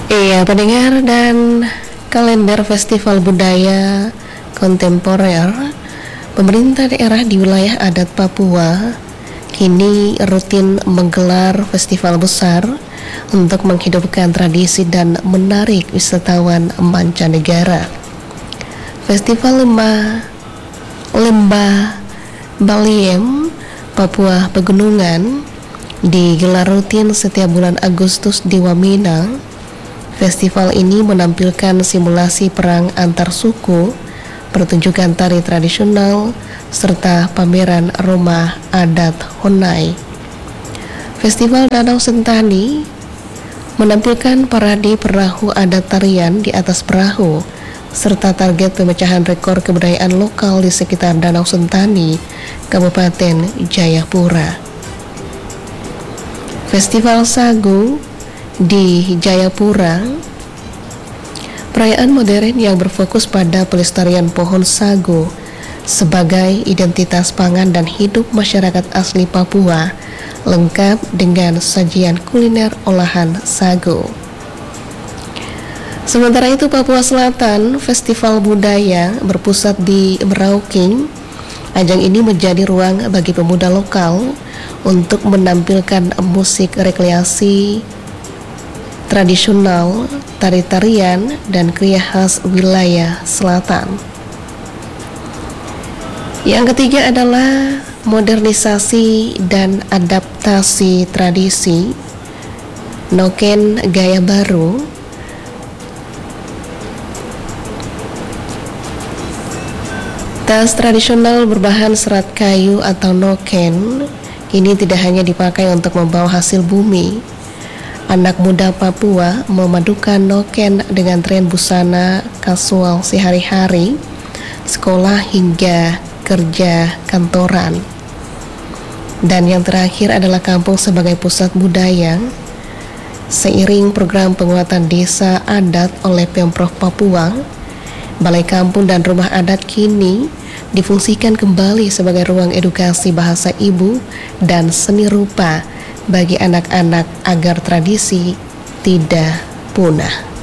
Iya, pendengar dan kalender festival budaya kontemporer pemerintah daerah di wilayah adat Papua kini rutin menggelar festival besar untuk menghidupkan tradisi dan menarik wisatawan mancanegara. Festival Lembah Baliem Papua Pegunungan digelar rutin setiap bulan Agustus di Wamena. Festival ini menampilkan simulasi perang antar suku, pertunjukan tari tradisional, serta pameran rumah adat Honai. Festival Danau Sentani menampilkan parade perahu adat tarian di atas perahu, serta target pemecahan rekor kebudayaan lokal di sekitar Danau Sentani, Kabupaten Jayapura. Festival Sagu di Jayapura, perayaan modern yang berfokus pada pelestarian pohon sagu sebagai identitas pangan dan hidup masyarakat asli Papua, lengkap dengan sajian kuliner olahan sagu. Sementara itu, Papua Selatan, festival budaya berpusat di Merauke. Ajang ini menjadi ruang bagi pemuda lokal untuk menampilkan musik rekreasi tradisional, tari-tarian, dan kriya khas wilayah selatan. Yang ketiga adalah modernisasi dan adaptasi tradisi, noken gaya baru. Tas tradisional berbahan serat kayu atau noken kini tidak hanya dipakai untuk membawa hasil bumi. Anak muda Papua memadukan noken dengan tren busana kasual sehari-hari, sekolah hingga kerja kantoran. Dan yang terakhir adalah kampung sebagai pusat budaya. Seiring program penguatan desa adat oleh Pemprov Papua, Balai Kampung dan Rumah Adat kini difungsikan kembali sebagai ruang edukasi bahasa ibu dan seni rupa bagi anak-anak agar tradisi tidak punah.